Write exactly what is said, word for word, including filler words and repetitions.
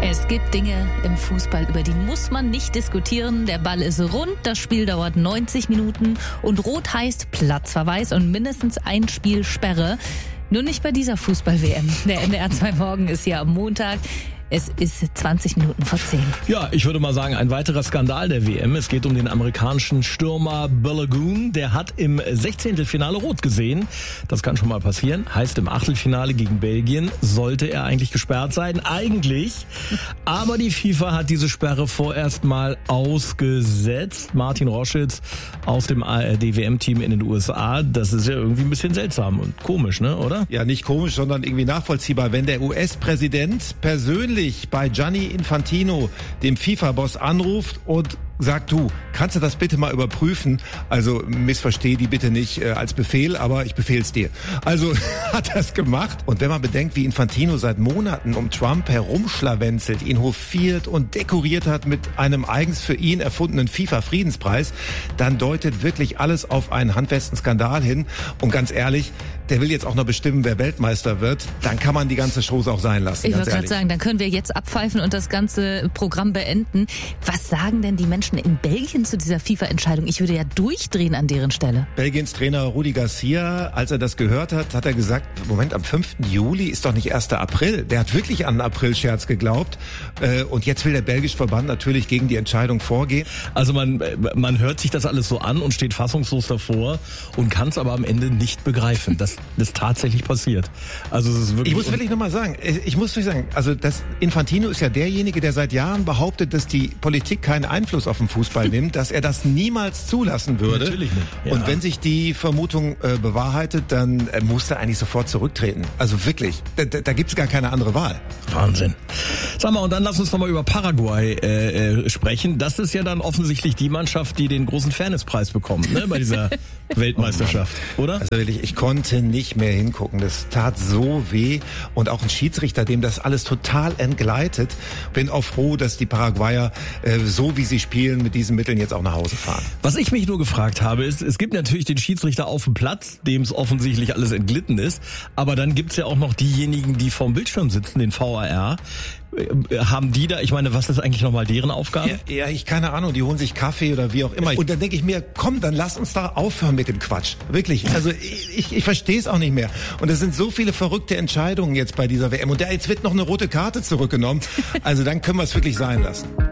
Es gibt Dinge im Fußball, über die muss man nicht diskutieren. Der Ball ist rund, das Spiel dauert neunzig Minuten und rot heißt Platzverweis und mindestens ein Spiel Sperre. Nur nicht bei dieser Fußball-W M. Der N D R zwei Morgen ist ja am Montag. Es ist zwanzig Minuten vor zehn. Ja, ich würde mal sagen, ein weiterer Skandal der W M. Es geht um den amerikanischen Stürmer Balogun. Der hat im Sechzehntelfinale rot gesehen. Das kann schon mal passieren. Heißt, im Achtelfinale gegen Belgien sollte er eigentlich gesperrt sein. Eigentlich. Aber die FIFA hat diese Sperre vorerst mal ausgesetzt. Martin Roschitz aus dem A R D-W M-Team in den U S A. Das ist ja irgendwie ein bisschen seltsam und komisch, ne, oder? Ja, nicht komisch, sondern irgendwie nachvollziehbar. Wenn der U S-Präsident persönlich bei Gianni Infantino, dem FIFA-Boss, anruft und sagt, du, kannst du das bitte mal überprüfen? Also missversteh die bitte nicht äh, als Befehl, aber ich befehl's dir. Also hat er es gemacht. Und wenn man bedenkt, wie Infantino seit Monaten um Trump herumschlawenzelt, ihn hofiert und dekoriert hat mit einem eigens für ihn erfundenen FIFA-Friedenspreis, dann deutet wirklich alles auf einen handfesten Skandal hin. Und ganz ehrlich, der will jetzt auch noch bestimmen, wer Weltmeister wird. Dann kann man die ganze Chose auch sein lassen. Ich wollte gerade sagen, dann können wir jetzt abpfeifen und das ganze Programm beenden. Was sagen denn die Menschen in Belgien zu dieser FIFA-Entscheidung? Ich würde ja durchdrehen an deren Stelle. Belgiens Trainer Rudi Garcia, als er das gehört hat, hat er gesagt, Moment, am fünften Juli ist doch nicht erster April. Der hat wirklich an einen April-Scherz geglaubt. Und jetzt will der belgische Verband natürlich gegen die Entscheidung vorgehen. Also man, man hört sich das alles so an und steht fassungslos davor und kann es aber am Ende nicht begreifen, dass das tatsächlich passiert. Also es ist wirklich. Ich muss wirklich nochmal sagen, ich muss wirklich sagen, also das Infantino ist ja derjenige, der seit Jahren behauptet, dass die Politik keinen Einfluss auf den Fußball nimmt, dass er das niemals zulassen würde. Natürlich nicht. Ja. Und wenn sich die Vermutung äh, bewahrheitet, dann äh, muss er eigentlich sofort zurücktreten. Also wirklich, da, da, da gibt es gar keine andere Wahl. Wahnsinn. Sag mal, und dann lass uns nochmal über Paraguay äh, äh, sprechen. Das ist ja dann offensichtlich die Mannschaft, die den großen Fairnesspreis bekommt, ne, bei dieser Weltmeisterschaft, oder? Also wirklich, ich konnte nicht mehr hingucken. Das tat so weh. Und auch ein Schiedsrichter, dem das alles total entgleitet. Bin auch froh, dass die Paraguayer, äh, so wie sie spielen, mit diesen Mitteln jetzt auch nach Hause fahren. Was ich mich nur gefragt habe, ist, es gibt natürlich den Schiedsrichter auf dem Platz, dem es offensichtlich alles entglitten ist. Aber dann gibt's ja auch noch diejenigen, die vorm Bildschirm sitzen, den V A R. Haben die da, ich meine, was ist eigentlich nochmal deren Aufgabe? Ja, ja, ich keine Ahnung, die holen sich Kaffee oder wie auch immer. Und dann denke ich mir, komm, dann lass uns da aufhören mit dem Quatsch. Wirklich, also ich, ich, ich verstehe es auch nicht mehr. Und es sind so viele verrückte Entscheidungen jetzt bei dieser W M. Und da, jetzt wird noch eine rote Karte zurückgenommen. Also dann können wir es wirklich sein lassen.